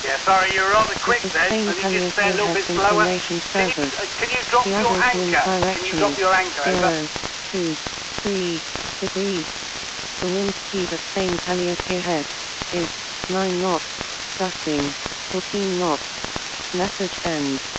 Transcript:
Yeah, sorry, you're rather quick then. Spain Can you just stay a Paleto little bit has been slower? formation starboard. Can you drop your Seattle to anchor? Can you drop your anchor over? 0, 2, 3 degrees. The wind speed at Spain Paleto Head is 9 knots, gusting 14 knots. Message ends.